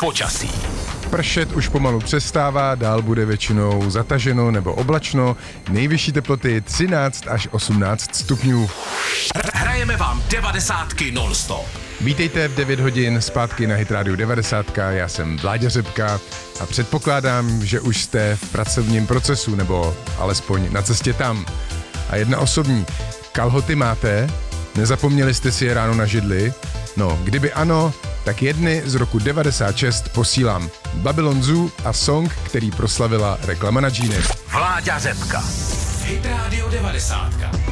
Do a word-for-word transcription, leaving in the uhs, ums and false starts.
počasí. Pršet už pomalu přestává, dál bude většinou zataženo nebo oblačno, nejvyšší teploty třináct až osmnáct stupňů. Hrajeme vám devadesátky non-stop. Vítejte v devět hodin zpátky na Hit Radio devadesát, já jsem Vláďa Řepka a předpokládám, že už jste v pracovním procesu nebo alespoň na cestě tam. A jedna osobní, kalhoty máte? Nezapomněli jste si je ráno na židli? No, kdyby ano, tak jedny z roku devadesát šest posílám. Babylon Zoo a song, který proslavila reklama na džíny. Vláďa Řepka. Hit Radio devadesát.